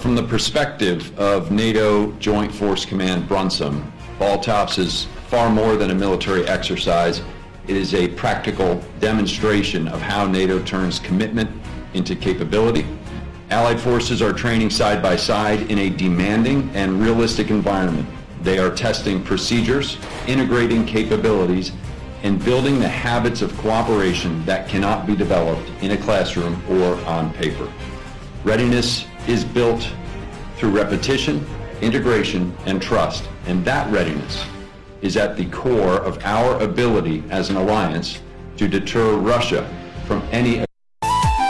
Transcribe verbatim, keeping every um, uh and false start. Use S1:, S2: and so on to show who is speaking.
S1: from the perspective of NATO Joint Force Command Brunsum, BALTOPS is far more than a military exercise. It is a practical demonstration of how NATO turns commitment into capability. Allied forces are training side by side in a demanding and realistic environment. They are testing procedures, integrating capabilities, and building the habits of cooperation that cannot be developed in a classroom or on paper. Readiness is built through repetition, integration, and trust, and that readiness is at the core of our ability as an alliance to deter Russia from any